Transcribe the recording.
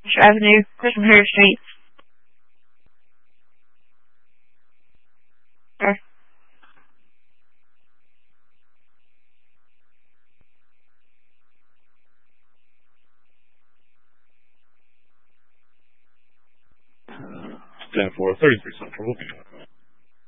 Avenue, Christmas Hill Street. Sure. Stand for 33 Central booking.